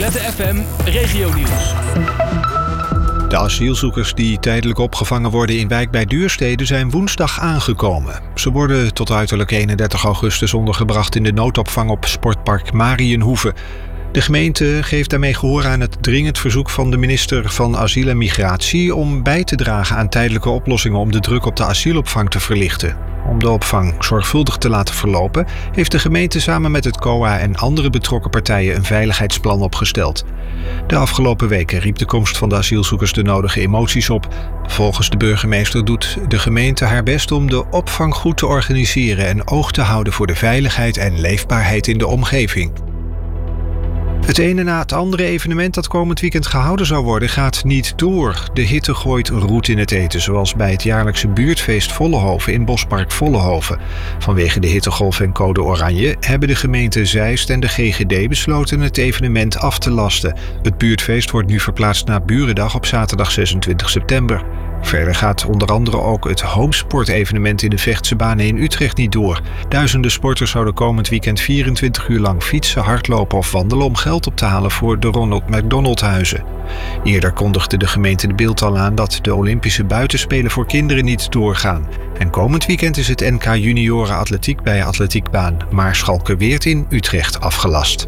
Violette FM Regionieuws. De asielzoekers die tijdelijk opgevangen worden in wijk bij Duurstede zijn woensdag aangekomen. Ze worden tot uiterlijk 31 augustus ondergebracht in de noodopvang op sportpark Mariënhoeve. De gemeente geeft daarmee gehoor aan het dringend verzoek van de minister van Asiel en Migratie om bij te dragen aan tijdelijke oplossingen om de druk op de asielopvang te verlichten. Om de opvang zorgvuldig te laten verlopen, heeft de gemeente samen met het COA en andere betrokken partijen een veiligheidsplan opgesteld. De afgelopen weken riep de komst van de asielzoekers de nodige emoties op. Volgens de burgemeester doet de gemeente haar best om de opvang goed te organiseren en oog te houden voor de veiligheid en leefbaarheid in de omgeving. Het ene na het andere evenement dat komend weekend gehouden zou worden gaat niet door. De hitte gooit roet in het eten, zoals bij het jaarlijkse buurtfeest Vollenhoven in Bospark Vollenhoven. Vanwege de hittegolf en code oranje hebben de gemeente Zeist en de GGD besloten het evenement af te lasten. Het buurtfeest wordt nu verplaatst naar Burendag op zaterdag 26 september. Verder gaat onder andere ook het homesportevenement in de Vechtse banen in Utrecht niet door. Duizenden sporters zouden komend weekend 24 uur lang fietsen, hardlopen of wandelen om geld op te halen voor de Ronald McDonald Huizen. Eerder kondigde de gemeente De Bilt al aan dat de Olympische buitenspelen voor kinderen niet doorgaan. En komend weekend is het NK Junioren Atletiek bij atletiekbaan Maarschalkerweerd in Utrecht afgelast.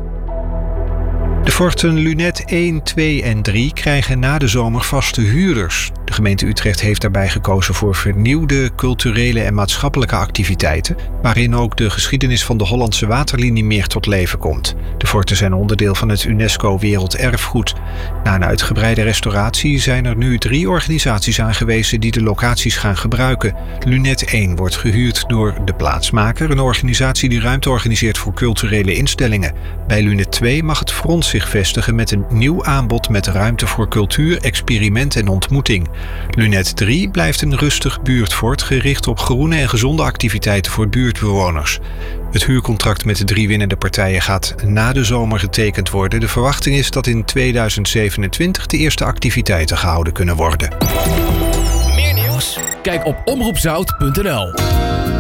De forten Lunet 1, 2 en 3 krijgen na de zomer vaste huurders. De gemeente Utrecht heeft daarbij gekozen voor vernieuwde culturele en maatschappelijke activiteiten, waarin ook de geschiedenis van de Hollandse waterlinie meer tot leven komt. De forten zijn onderdeel van het UNESCO Werelderfgoed. Na een uitgebreide restauratie zijn er nu 3 organisaties aangewezen die de locaties gaan gebruiken. Lunet 1 wordt gehuurd door De Plaatsmaker, een organisatie die ruimte organiseert voor culturele instellingen. Bij Lunet 2 mag het Front zich vestigen met een nieuw aanbod met ruimte voor cultuur, experiment en ontmoeting. Lunet 3 blijft een rustig buurtfort gericht op groene en gezonde activiteiten voor buurtbewoners. Het huurcontract met de 3 winnende partijen gaat na de zomer getekend worden. De verwachting is dat in 2027 de eerste activiteiten gehouden kunnen worden. Meer nieuws? Kijk op omroepzout.nl.